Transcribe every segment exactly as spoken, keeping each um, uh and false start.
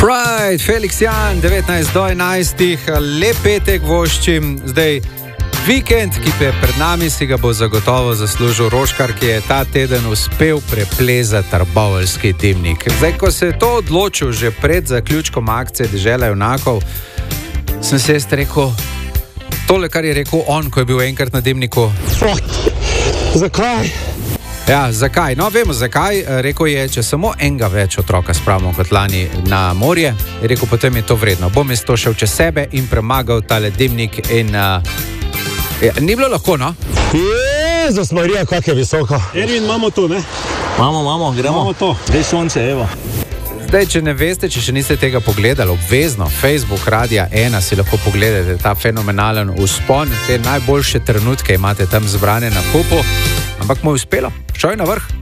Pride, Felix Jan, devetnajst do enajstih, lep petek voščim, zdaj vikend, ki je pred nami, si ga bo zagotovo zaslužil Roškar, ki je ta teden uspel preplezati trboveljski dimnik. Zdaj, ko se je to odločil že pred zaključkom akcije Dežela junakov, sem se jaz rekel, tole, kar je rekel on, ko je bil enkrat na dimniku. Fuck, zakaj? Ja, zakaj? No, vemo zakaj. Rekel je, če samo enega več otroka spravimo kot lani na morje, je rekel, potem je to vredno. Bom jaz to šel čez sebe in premagal tale dimnik in... Uh, ja, ni bilo lahko, no? Jezus Marija, kak je visoko. Ervin, imamo to, ne? Imamo, imamo, gremo. Imamo to. Zdaj sonce, evo. Zdaj, če ne veste, če še niste tega pogledali, obvezno, Facebook, Radia ena, si lahko pogledate ta fenomenalen vzpon, te najboljše trenutke imate tam zbrane na kupu, ampak mu je uspelo, šel je na vrh.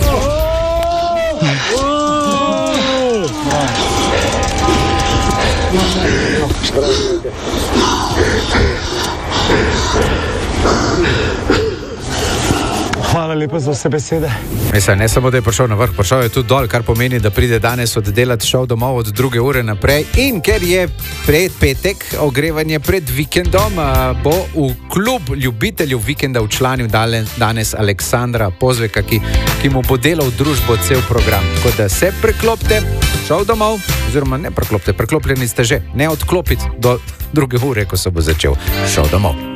Hvala lepa za vse besede. Mislim, ne samo, da je prišel na vrh, prišel je tudi dol, kar pomeni, da pride danes oddelati šov domov od druge ure naprej. In ker je pred petek, ogrevanje pred vikendom, bo v klub ljubiteljev vikenda včlanil danes Aleksandra Pozveka, ki, ki mu bo delal družbo cel program. Tako da se preklopite, šov domov, oziroma ne preklopite, preklopljeni ste že, ne odklopiti do druge ure, ko se bo začel šov domov.